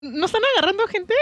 ¿No están agarrando gente?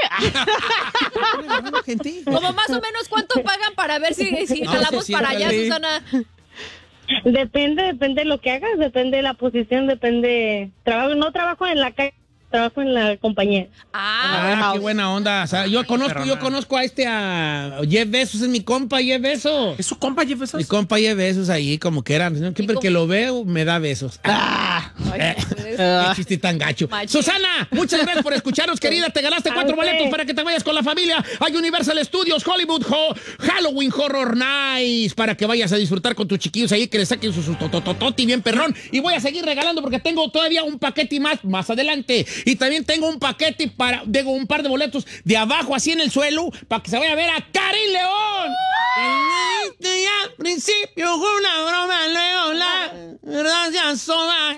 Como más o menos cuánto pagan para ver si No, jalamos sí, para allá, sí. Susana. Depende de lo que hagas, depende de la posición, depende. No trabajo en la calle, trabajo en la compañía. Ah, qué buena onda. O sea, yo conozco a Jeff Bezos, es mi compa Jeff Bezos. ¿Es su compa Jeff Bezos? Mi compa Jeff Bezos ahí, como que era. Siempre que lo veo, me da besos. Qué chiste tan gacho. Machín. Susana, muchas gracias por escucharnos, querida. Te ganaste 4 boletos para que te vayas con la familia a Universal Studios Hollywood Halloween Horror Nights para que vayas a disfrutar con tus chiquillos ahí, que le saquen su totototi bien perrón. Y voy a seguir regalando porque tengo todavía un paquete más adelante. Y también tengo un paquete digo, un par de boletos de abajo así en el suelo para que se vaya a ver a Karin León. Al principio una broma, luego la gracia sola.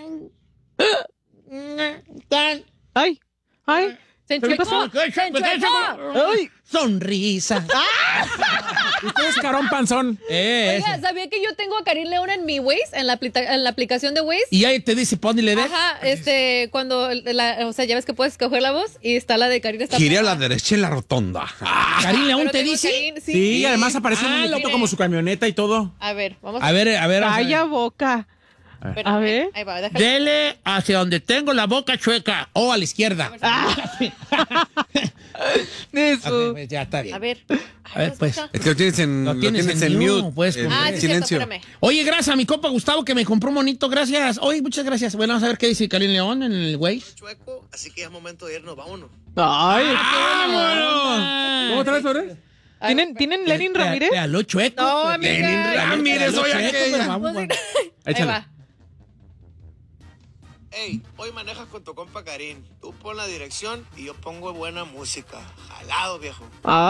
Ay. Se ¿Qué pasó? Ay. Sonrisa. Usted es Carón Panzón. Oiga, ¿sabía que yo tengo a Karin León en mi Waze, en la aplicación de Waze? Y ahí te dice, ponle de. Ajá, cuando, o sea, ya ves que puedes escoger la voz y está la de Karin. Gire a la derecha en la rotonda. Karin León Pero te tengo dice. Karin, Sí, y además aparece un muñequito mire. como su camioneta y todo. A ver, vamos A ver. Calla boca. Espérame, a ver. Ahí va, déjame. Dele hacia donde tengo la boca chueca o a la izquierda. Eso. Ok, pues ya está bien. A ver. A ver, pues. Es que lo tienes en mute, pues, en Ah, sí, silencio. cierto, espérame. Oye, gracias a mi compa Gustavo que me compró un monito, gracias. Oye, muchas gracias. Bueno, vamos a ver qué dice Karin León en el güey. Chueco, así que ya es momento de irnos, vámonos. Ay. ¡Vámonos! ¿Cómo traes, Ore? ¿Tienen Lenin Ramírez? Te aló chueco. No, Pues, amiga. Lenin Ramírez, te aló oye, chueco, aquella. pero vamos, Ahí Échale. va. Ey, hoy manejas con tu compa Karim. Tú pon la dirección y yo pongo buena música. Jalado, viejo.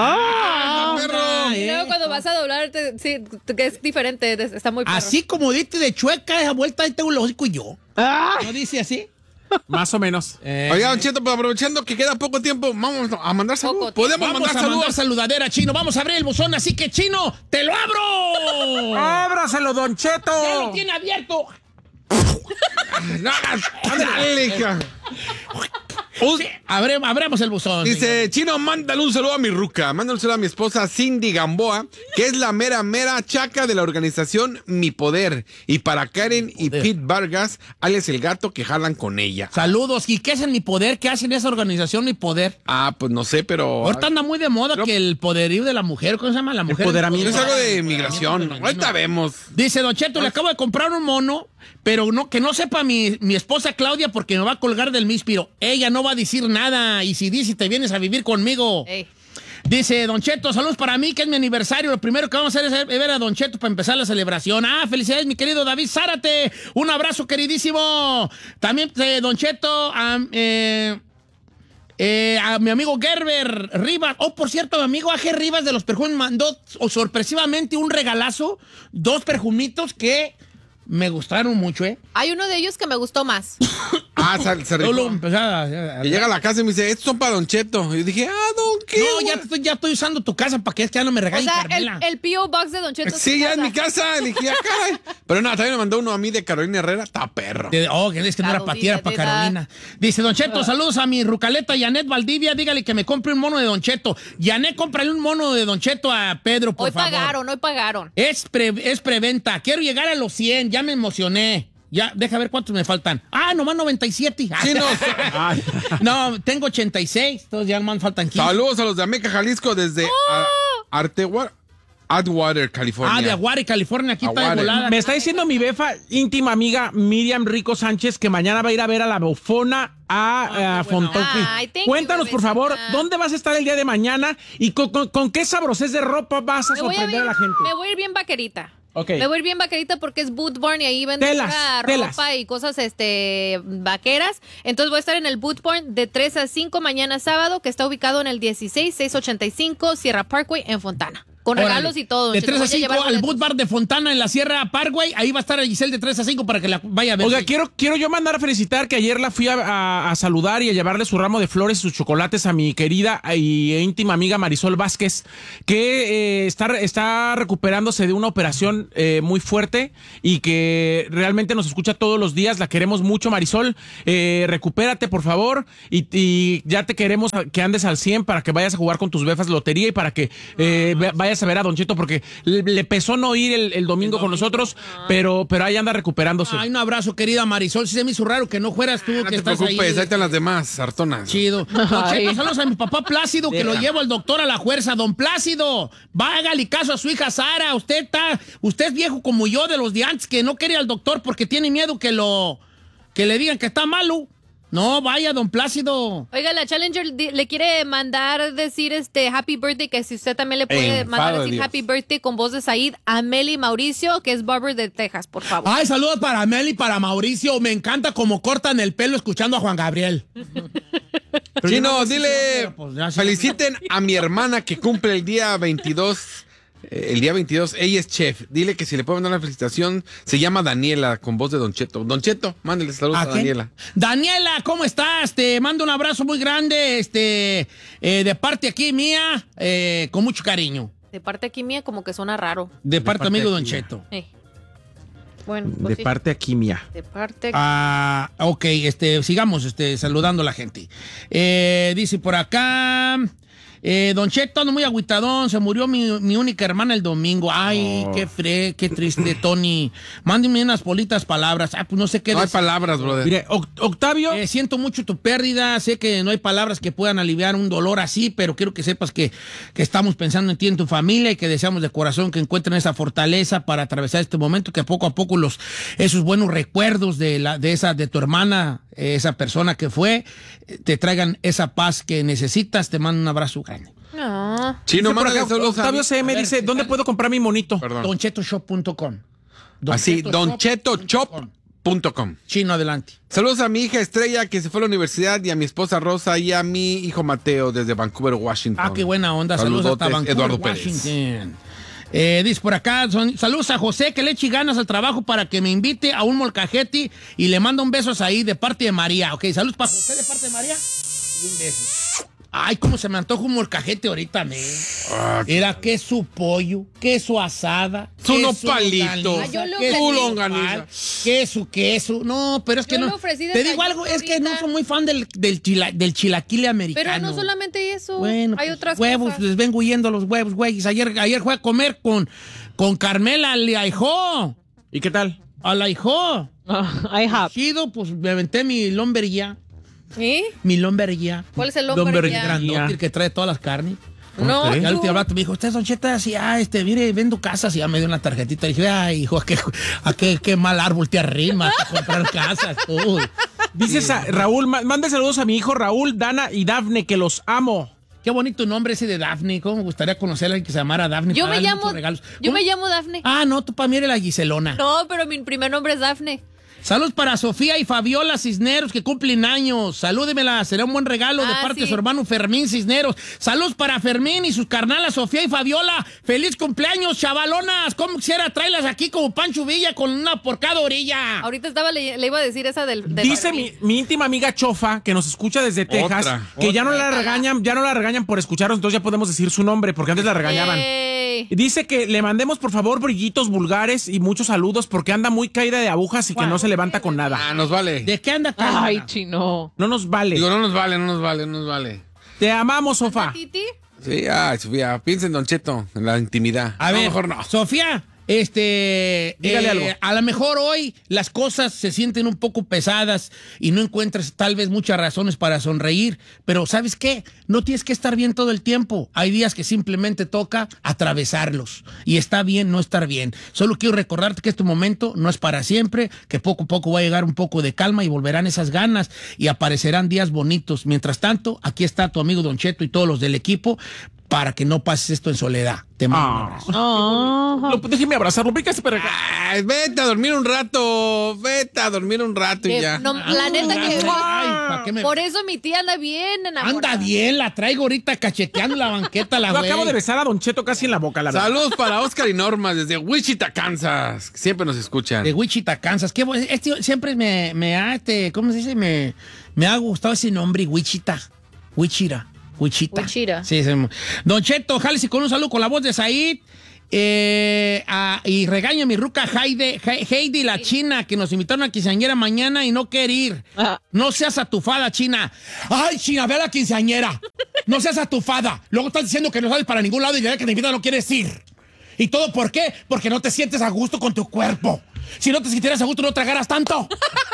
Y luego cuando vas a doblar, sí, que es diferente, está muy perro. Así como diste de chueca esa vuelta, ahí tengo el hocico y yo. ¿No dice así? Más o menos. Oiga, Don Cheto, pero aprovechando que queda poco tiempo, vamos a mandar saludos. Poco Podemos Vamos mandar a mandar saludos. saludadera, Chino. Vamos a abrir el buzón, así que, Chino, ¡te lo abro! ¡Ábraselo, Don Cheto! ¡Ya lo tiene abierto! No, ándale, hija. Sí, abramos el buzón. Dice, Chino, mándale un saludo a mi ruca. Mándale un saludo a mi esposa Cindy Gamboa, que es la mera chaca de la organización Mi Poder. Y para Karen y Pete Vargas, alias el gato que jalan con ella. Saludos. ¿Y qué es en Mi Poder? ¿Qué hacen esa organización Mi Poder? Ah, pues no sé, pero... Ahorita anda muy de moda que el poderío de la mujer, ¿cómo se llama? La mujer. Empoderamiento. Es algo de migración. Ahorita vemos. Dice, Don Cheto, le acabo de comprar un mono, pero no, que no sepa mi esposa Claudia porque me va a colgar del míspiro. Ella no va a decir nada y si dice te vienes a vivir conmigo. Ey. Dice, Don Cheto, saludos para mí, que es mi aniversario. Lo primero que vamos a hacer es ver a Don Cheto para empezar la celebración. Ah, felicidades, mi querido David Zárate. Un abrazo, queridísimo. También, Don Cheto, a mi amigo Gerber Rivas. Oh, por cierto, mi amigo AG Rivas de los perfumes mandó sorpresivamente un regalazo, 2 perfumitos que me gustaron mucho, ¿eh? Hay uno de ellos que me gustó más. Ah, se rifó. Luego empezó a- Y llega a la casa y me dice, estos son para Don Cheto. Y yo dije, Don qué. No, ya estoy usando tu casa para que ya no me O regalen sea, Carmela. el P.O. Box de Don Cheto. Sí, ya en mi casa. Le dije, caray. Pero nada, también me mandó uno a mí de Carolina Herrera. Está perro. Que es que no era para ti, era para Carolina. Dice, Don Cheto, saludos a mi rucaleta Janet Valdivia. Dígale que me compre un mono de Don Cheto. Janet, cómprale un mono de Don Cheto a Pedro, por Hoy favor. hoy pagaron. Es preventa. Quiero llegar a los 100. Ya me emocioné. Ya, deja ver cuántos me faltan. Ah, nomás 97. Sí, no. No, tengo 86. Entonces ya nomás faltan 15. Saludos a los de Ameca, Jalisco, desde Atwater, California. Ah, de Aguare, California. Aquí está de Aguare. volada. Me está diciendo mi befa, íntima amiga Miriam Rico Sánchez, que mañana va a ir a ver a la bufona a Fontoki. Ay, thank Cuéntanos, you, por favor, bebecita. ¿dónde vas a estar el día de mañana y con qué sabrosez de ropa vas a sorprender a la gente? Me voy a ir bien vaquerita. Ok. Me voy a ir bien vaquerita porque es Boot Barn y ahí venden Telas, pura telas. ropa y cosas vaqueras. Entonces voy a estar en el Boot Barn de 3 a 5 mañana sábado, que está ubicado en el 16685 Sierra Parkway en Fontana. Con Órale. regalos y todo. De Cheto, 3 a voy 5 llevar al boletos. Boot Bar de Fontana en la Sierra Parkway. Ahí va a estar Giselle de 3 a 5 para que la vaya a ver. Oiga, Sí. quiero yo mandar a felicitar que ayer la fui a saludar y a llevarle su ramo de flores y sus chocolates a mi querida y íntima amiga Marisol Vázquez, que está recuperándose de una operación muy fuerte y que realmente nos escucha todos los días. La queremos mucho, Marisol. Recupérate, por favor, y ya te queremos que andes al 100 para que vayas a jugar con tus befas de lotería y para que vayas a ver a Don Cheto, porque le pesó no ir el domingo con nosotros, pero ahí anda recuperándose. Ay, un abrazo, querida Marisol. Sí se me hizo raro que no fueras tú, No que te estás preocupes, ahí ahí. están las demás, sartonas. Chido. Don Ay. Cheto, saludos a mi papá Plácido, que lo llevo al doctor a la fuerza. Don Plácido, hágale caso a su hija Sara. Usted es viejo como yo de los de antes, que no quiere ir al doctor porque tiene miedo que le digan que está malo. No, vaya, don Plácido. Oiga, la Challenger le quiere mandar decir Happy Birthday, que si usted también le puede Enfado mandar de decir Dios. Happy Birthday con voz de Said a Meli Mauricio, que es barber de Texas, por favor. Ay, saludos para Mel y para Mauricio. Me encanta cómo cortan el pelo escuchando a Juan Gabriel. Chino, dile, Pues, ya, sí. feliciten a mi hermana que cumple el día 22. El día 22, ella es chef. Dile que si le puedo mandar una felicitación, se llama Daniela, con voz de Don Cheto. Don Cheto, mándale saludos a ¿A quién? Daniela. Daniela, ¿cómo estás? Te mando un abrazo muy grande, de parte aquí mía, con mucho cariño. De parte aquí mía, como que suena raro. De parte parte amigo aquí Don mía. Cheto. Bueno, De pues sí. parte a Quimia. De parte. Ah, ok, sigamos saludando a la gente. Dice por acá, Don Cheto, ando muy agüitadón, se murió mi única hermana el domingo. Ay, qué triste, Tony. Mándeme unas politas palabras. Ah, pues no sé qué No hay decir. palabras, brother. Mire, Octavio, Siento mucho tu pérdida, sé que no hay palabras que puedan aliviar un dolor así, pero quiero que sepas que estamos pensando en ti, en tu familia, y que deseamos de corazón que encuentren esa fortaleza para atravesar este momento, que poco a poco esos buenos recuerdos de tu hermana, esa persona que fue, te traigan esa paz que necesitas. Te mando un abrazo grande. No. Chino, dice por mándale acá, saludos a Octavio mí. CM dice, ¿dónde puedo comprar mi monito? Perdón. DonChetoShop.com. Así, donchetoshop.com. Chino, adelante. Saludos a mi hija Estrella, que se fue a la universidad, y a mi esposa Rosa, y a mi hijo Mateo, desde Vancouver, Washington. Ah, qué buena onda. Saludos hasta Saludotes, Vancouver, Eduardo Pérez. Washington. Dice por acá, saludos a José, que le eche ganas al trabajo para que me invite a un molcajete, y le mando un beso ahí de parte de María. Ok, saludos para José de parte de María y un beso. Ay, cómo se me antoja un molcajete ahorita, me. Era queso pollo, queso asada, Su queso nopalito, longaniza, Ah, yo lo queso ofrecí. nopal, queso. No, pero es que Yo no. lo ofrecí de Te digo desayuno algo, es que no ahorita. soy muy fan del chilaquile americano. Pero no solamente eso. Bueno, hay pues, otras huevos, cosas. les vengo huyendo los huevos, güey. Ayer fue a comer con Carmela al ahijó. ¿Y qué tal? Al ahijó. I have. Chido, pues me aventé mi lumbería. ¿Eh? Mi lumbería. ¿Cuál es el Lumber nombre? ya? Grandote, el que trae todas las carnes. No, Ok. Y al tú. último rato me dijo, usted, Don Cheta, así, mire, vendo casas. Y ya me dio una tarjetita. Y dije, ay, hijo, qué mal árbol te arrimas a comprar casas, tú. Dices a Raúl, mande saludos a mi hijo Raúl, Dana y Dafne, que los amo. Qué bonito nombre ese de Daphne. ¿Cómo me gustaría conocer a alguien que se llamara Daphne? Yo para me darle llamo. muchos regalos. Yo ¿Cómo? me llamo Dafne. Ah, no, tú para mí eres la Giselona. No, pero mi primer nombre es Dafne. Saludos para Sofía y Fabiola Cisneros, que cumplen años. Salúdemela, será un buen regalo de parte de sí. su hermano Fermín Cisneros. Saludos para Fermín y sus carnalas Sofía y Fabiola. ¡Feliz cumpleaños, chavalonas! ¿Cómo quisiera traerlas aquí como Pancho Villa con una por cada orilla? Ahorita le iba a decir esa del Dice mi íntima amiga Chofa, que nos escucha desde Texas, que ya no la regañan por escucharnos, entonces ya podemos decir su nombre, porque antes la regañaban. Ey. Dice que le mandemos, por favor, brillitos vulgares y muchos saludos, porque anda muy caída de agujas y que no se levanta con nada. Ah, nos vale. ¿De qué anda acá? Ay, Chino. No nos vale. Digo, no nos vale. Te amamos, Sofa. Titi. Sí, ay, Sofía, piensa en Don Cheto, en la intimidad. A ver, mejor no. Sofía, Dígale algo. A lo mejor hoy las cosas se sienten un poco pesadas y no encuentras tal vez muchas razones para sonreír, pero ¿sabes qué? No tienes que estar bien todo el tiempo. Hay días que simplemente toca atravesarlos y está bien no estar bien. Solo quiero recordarte que este momento no es para siempre, que poco a poco va a llegar un poco de calma y volverán esas ganas y aparecerán días bonitos. Mientras tanto, aquí está tu amigo Don Cheto y todos los del equipo para que no pases esto en soledad. Te mando un abrazo. Déjeme abrazarlo. Véngase para acá. Ay, vete a dormir un rato. Y ya. No, la neta que... ¿para qué me- Por eso mi tía anda bien enamorada. Anda bien, la traigo ahorita cacheteando la banqueta, la Yo güey. acabo de besar a Don Cheto casi en la boca, la verdad. Saludos para Oscar y Norma desde Wichita, Kansas. Siempre nos escuchan. De Wichita, Kansas. Qué bueno. Siempre me ha, ¿cómo se dice? Me ha gustado ese nombre, Wichita. Wichita. Sí, Don Cheto, jálese con un saludo con la voz de Said. Y regaña a mi ruca Heidi la china, que nos invitaron a quinceañera mañana y no quiere ir. No seas atufada, China. Ay, China, ve a la quinceañera. No seas atufada. Luego estás diciendo que no sales para ningún lado y ya que te invitan no quieres ir. ¿Y todo por qué? Porque no te sientes a gusto con tu cuerpo. Si no te sintieras a gusto, no tragaras tanto.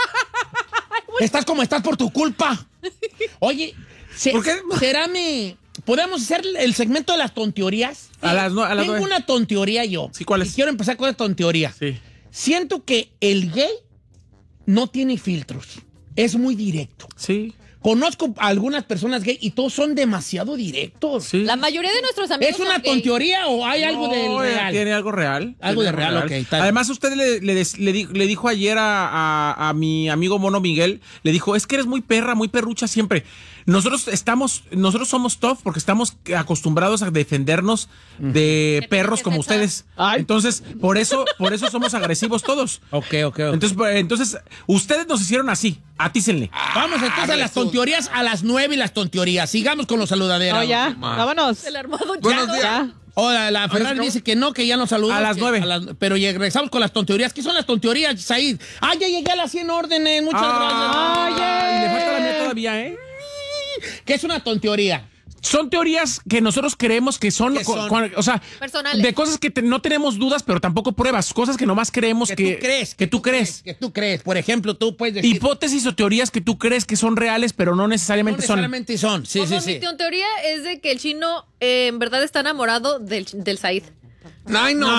Estás como estás por tu culpa. Oye, ¿por qué? ¿será ¿podemos hacer el segmento de las tonteorías? A las Tengo 9. una tonteoría yo. Sí, ¿cuál es? Y quiero empezar con esta tonteoría. Sí. Siento que el gay no tiene filtros. Es muy directo. Sí. Conozco a algunas personas gay y todos son demasiado directos. Sí. La mayoría de nuestros amigos ¿Es una son gays. tonteoría o hay algo del real? Tiene algo real. Algo Tiene de real, ok, está bien. Además, usted le dijo ayer a mi amigo Mono Miguel, le dijo, es que eres muy perra, muy perrucha siempre. Nosotros somos tough porque estamos acostumbrados a defendernos de perros como ustedes. Ay. Entonces, por eso somos agresivos todos. Ok. Entonces, ustedes nos hicieron así. Atícenle. Vamos entonces a las tonteorías a las 9 y las tonteorías. Sigamos con los saludaderos. No, ya. Vámonos. El armado Buenos ya. días. Ya. Hola, la Ferrari dice que no, que ya nos saludó. A las 9. Pero regresamos con las tonteorías. ¿Qué son las tonteorías, Said? Ah, ya llegué a las 100 órdenes. Muchas gracias. Y le falta la mía todavía, ¿eh? ¿Qué es una tonteoría? Son teorías que nosotros creemos que son, ¿Qué son? o sea, Personales. de cosas que no tenemos dudas, pero tampoco pruebas, cosas que nomás creemos que tú crees. Que tú crees. Por ejemplo, tú puedes decir... Hipótesis o teorías que tú crees que son reales, pero no no necesariamente necesariamente son. Sí, Como sí. mi teoría es de que el chino en verdad está enamorado del Said. Ay, no.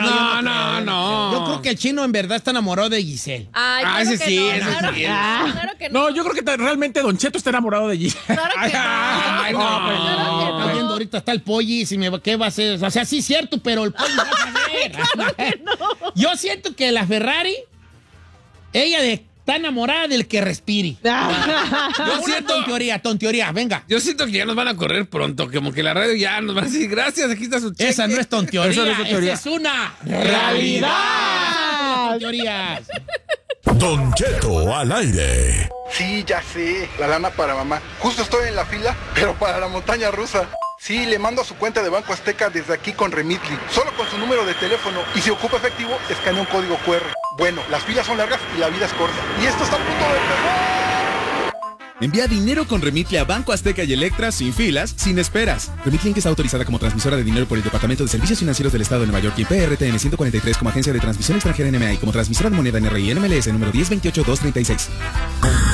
Yo creo que el chino en verdad está enamorado de Giselle. Ay, claro ese que sí, no, ese claro sí. que no, claro que no. No, yo creo que realmente Don Cheto está enamorado de G. Claro que no. Ay, no, pero Claro que no. está viendo ahorita está el pollis y ¿qué va a hacer? O sea, sí es cierto, pero el pollis va a saber. Yo siento que la Ferrari, ella está enamorada del que respire. Yo siento tonteoría, venga. Yo siento que ya nos van a correr pronto, como que la radio ya nos va a decir gracias, aquí está su cheque. Esa no es tonteoría, Eso no es tonteoría. esa es una realidad. Tonteorías. Don Cheto al aire. Sí, ya sé, la lana para mamá. Justo estoy en la fila, pero para la montaña rusa. Sí, le mando a su cuenta de Banco Azteca desde aquí con Remitly. Solo con su número de teléfono. Y si ocupa efectivo, escanea un código QR. Bueno, las filas son largas y la vida es corta. Y esto está a punto de empezar. Envía dinero con Remitly a Banco Azteca y Electra sin filas, sin esperas. Remitly Inc. está autorizada como transmisora de dinero por el Departamento de Servicios Financieros del Estado de Nueva York y PRTN 143 como agencia de transmisión extranjera NMA y como transmisora de moneda NRI NMLS número 1028236.